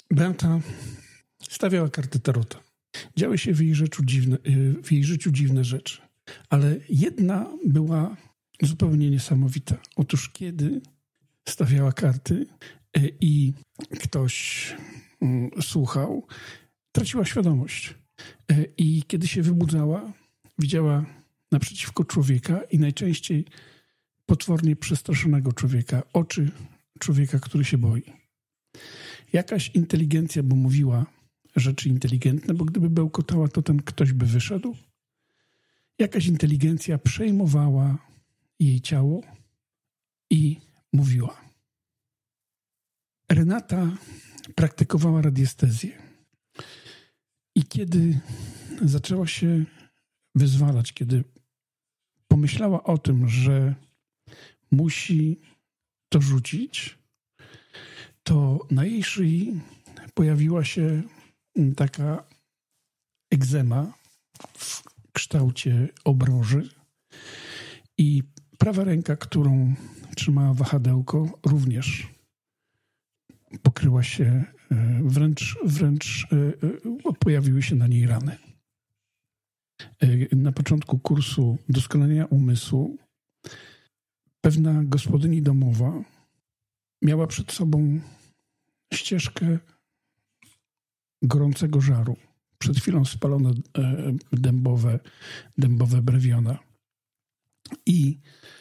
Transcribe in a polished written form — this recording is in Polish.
Beata stawiała karty tarota. Działy się w jej życiu dziwne rzeczy. Ale jedna była zupełnie niesamowita. Otóż kiedy stawiała karty i ktoś słuchał, traciła świadomość. I kiedy się wybudzała, widziała naprzeciwko człowieka i najczęściej potwornie przestraszonego człowieka, oczy człowieka, który się boi. Jakaś inteligencja, bo mówiła rzeczy inteligentne, bo gdyby bełkotała, to ten ktoś by wyszedł. Jakaś inteligencja przejmowała jej ciało i mówiła. Renata praktykowała radiestezję. I kiedy zaczęła się wyzwalać, kiedy pomyślała o tym, że musi to rzucić, to na jej szyi pojawiła się taka egzema w kształcie obroży i prawa ręka, którą trzymała wahadełko, również pokryła się, wręcz pojawiły się na niej rany. Na początku kursu doskonalenia umysłu pewna gospodyni domowa miała przed sobą ścieżkę gorącego żaru. Przed chwilą spalono dębowe brewiona. I